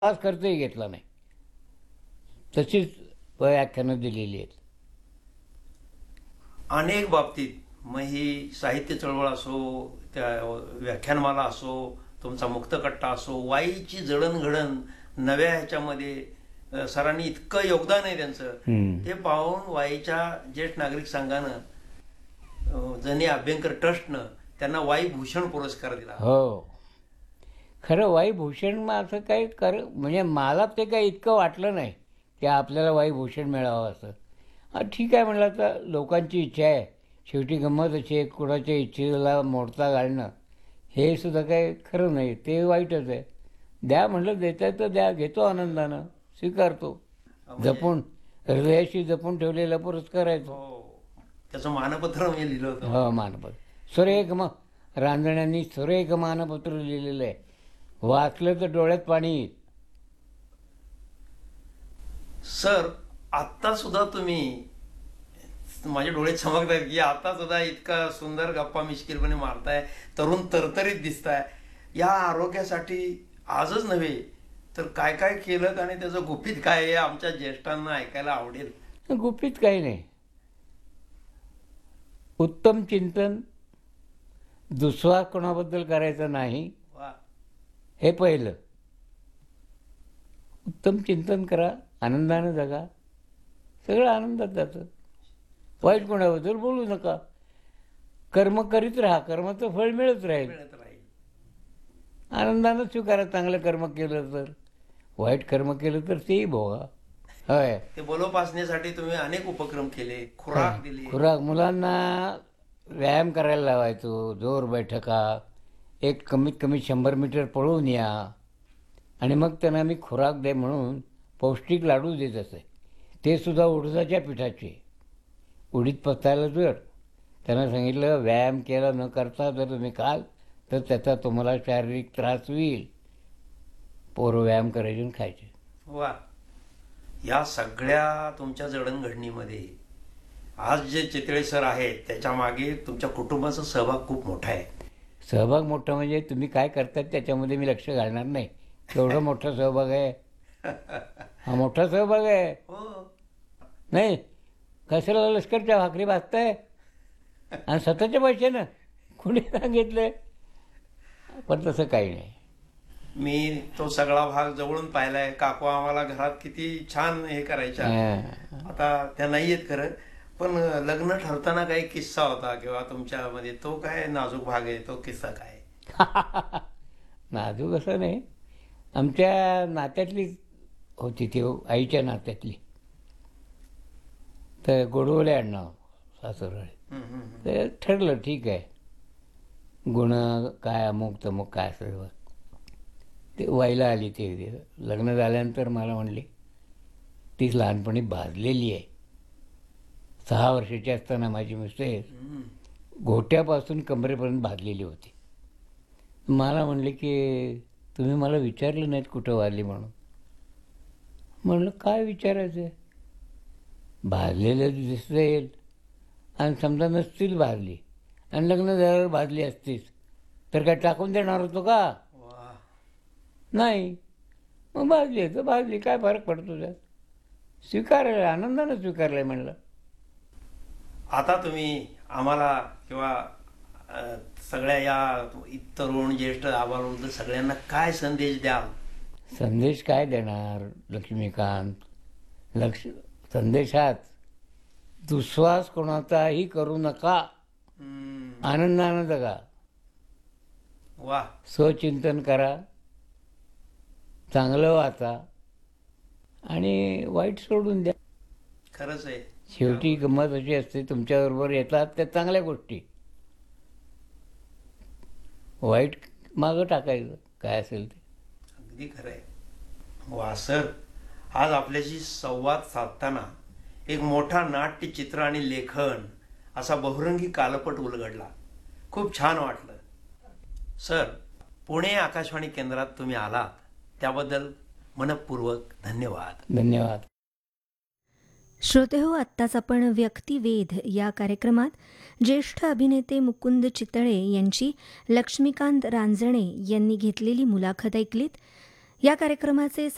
आज खर्चही घेतला नाही. तशीच व्याख्यानं दिलेली आहेत. अनेक बाबतीत मग ही साहित्य चळवळ असो, त्या व्याख्यानमाला असो, तुमचा मुक्तकट्टा असो, वाईची जडणघडण नव्या ह्याच्यामध्ये सरांनी इतकं योगदान आहे त्यांचं. ते पाहून वाईच्या ज्येष्ठ नागरिक संघानं जनी अभ्यंकर ट्रस्टनं त्यांना वाई भूषण पुरस्कार दिला. हो, खरं वाई भूषण मग असं काही म्हणजे मला ते काही इतकं वाटलं नाही की आपल्याला वाई भूषण मिळावं असं. ठीक आहे म्हणलं, तर लोकांची इच्छा आहे, शेवटी गंमत अशी आहे, कुणाच्या इच्छेला मोडता घालणं हे सुद्धा काही खरं नाही, ते वाईटच आहे. द्या म्हटलं, देत आहे तर द्या, घेतो आनंदानं, स्वीकारतो. जपून हृदयाशी जपून ठेवलेला पुरस्कार आहे तो. त्याचं मानपत्र मी लिहिलं होतं. हो, मानपत्र सुरेख, मग रांजण्यांनी सुरेख मानपत्र लिहिलेलं आहे. वाचलं तर डोळ्यात पाणी येईल. सर, आत्ता सुद्धा तुम्ही, माझे डोळे चमकत आहेत की आता सुद्धा इतका सुंदर गप्पा मिश्किलपणे मारताय, तरुण तरतरीत दिसताय. या आरोग्यासाठी आजच नव्हे तर काय काय केलं आणि त्याचं गुपित काय आहे आमच्या ज्येष्ठांना ऐकायला आवडेल. गुपित काही नाही. उत्तम चिंतन, दुस्वास कोणाबद्दल करायचं नाही, हे पहिलं. उत्तम चिंतन करा, आनंदानं जगा, सगळं आनंदात जातं. वाईट कोणाबद्दल बोलू नका. कर्म करीत राहा, कर्माचं फळ मिळत राहील. आनंदानं स्वीकारा. चांगलं कर्म केलं तर, वाईट कर्म केलं तर तेही भोगा. होय, ते बलोपासनेसाठी तुम्ही अनेक उपक्रम केले, खुराक दिली. खुराक, मुलांना व्यायाम करायला लावायचो, जोर बैठका, एक कमीत कमी 100 मीटर पळून या, आणि मग त्यांना मी खुराक दे म्हणून पौष्टिक लाडू देत असे. ते सुद्धा उडदाच्या पिठाचे. उडीद पचायला जर त्यांना सांगितलं, व्यायाम केला न करता जर तुम्ही खाल तर त्याचा तुम्हाला शारीरिक त्रास होईल. पोरं व्यायाम करायचे आणि खायचे. वा, या सगळ्या तुमच्या जडणघडणीमध्ये आज जे चितळे सर आहेत त्याच्या मागे तुमच्या कुटुंबाचा सहभाग खूप मोठा आहे. सहभाग मोठा म्हणजे तुम्ही काय करतात त्याच्यामध्ये मी लक्ष घालणार नाही. एवढा मोठा सहभाग आहे. हा मोठा सहभाग आहे. नाही, कशाला लष्करच्या भाकरी भाजताय आणि स्वतःच्या पैशानं कुणी सांगितलंय? पण तसं काही नाही. मी तो सगळा भाग जवळून पाहिलाय. काकू आम्हाला घरात किती छान हे करायच्या. आता त्या नाही आहेत खरं, पण लग्न ठरताना काही किस्सा होता किंवा तुमच्यामध्ये, तो काय नाजूक भाग आहे, तो किस्सा काय? नाजूक असं नाही, आमच्या नात्यातली होती ती, आईच्या नात्यातली. तर गोडवले आडनाव सासरवाडी. तर ठरलं ठीक आहे, गुण काय अमुक तमुक काय सर्व. ते व्हायला आली. ते लग्न झाल्यानंतर मला म्हणली, तीच लहानपणी भाजलेली आहे. 6 वर्षाची असताना माझी मिस्टेस घोट्यापासून कमरेपर्यंत भाजलेली होती. मला म्हणले की तुम्ही मला विचारलं नाहीत कुठं वारली म्हणून. म्हणलं काय विचारायचं आहे, भाजलेलं दिसेल आणि समजा नसतील भाजली आणि लग्न झाल्यावर भाजली असतीच तर काय टाकून देणार होतो का? नाही. मग भाजली तर भाजली, काय फरक पडतो त्यात? स्वीकारलं, आनंदानं स्वीकारलंय म्हणलं. आता तुम्ही आम्हाला किंवा सगळ्या या तरुण ज्येष्ठ आबालवृद्ध सगळ्यांना काय संदेश द्याल? संदेश काय देणार लक्ष्मीकांत? संदेश हाच, दुस्वास कोणाचाही करू नका, आनंदानं जगा. वा, स्वचिंतन करा, चांगलं वाचा आणि वाईट सोडून द्या. खरंच आहे. शेवटी गंमत अशी असते, तुमच्याबरोबर येतात त्या चांगल्या गोष्टी, वाईट मागं टाकायचं काय असेल ते. अगदी खरं आहे. वा सर, आज आपल्याशी संवाद साधताना एक मोठा नाट्य, चित्र आणि लेखन असा बहुरंगी कालपट उलगडला. खूप छान वाटलं. सर, पुणे आकाशवाणी केंद्रात तुम्ही आलात त्याबद्दल मनःपूर्वक धन्यवाद. धन्यवाद. श्रोतेहो, आत्ताच आपण व्यक्तिवेध या कार्यक्रमात ज्येष्ठ अभिनेते मुकुंद चितळे यांची लक्ष्मीकांत रांजणे यांनी घेतलेली मुलाखत ऐकलीत. या कार्यक्रमाचे